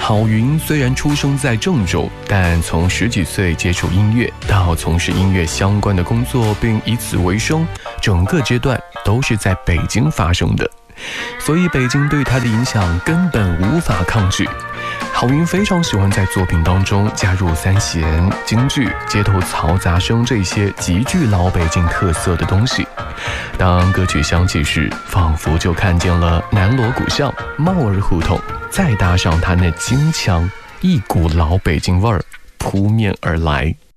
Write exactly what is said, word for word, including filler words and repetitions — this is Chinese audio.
郝云虽然出生在郑州，但从十几岁接触音乐到从事音乐相关的工作并以此为生，整个阶段都是在北京发生的，所以北京对他的影响根本无法抗拒。郝云非常喜欢在作品当中加入三弦、京剧、街头嘈杂声这些极具老北京特色的东西。当歌曲响起时，仿佛就看见了南锣鼓巷、帽儿胡同，再搭上他那京腔，一股老北京味儿扑面而来。